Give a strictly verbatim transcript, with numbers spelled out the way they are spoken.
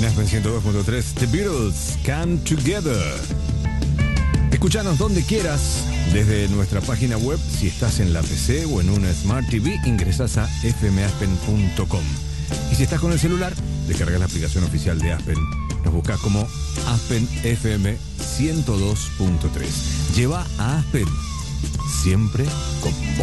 En Aspen ciento dos punto tres, The Beatles, Come Together. Escúchanos donde quieras, desde nuestra página web. Si estás en la P C o en una Smart T V, ingresás a f m aspen punto com. Y si estás con el celular, descarga la aplicación oficial de Aspen. Nos buscás como Aspen F M ciento dos punto tres. Lleva a Aspen siempre con vos.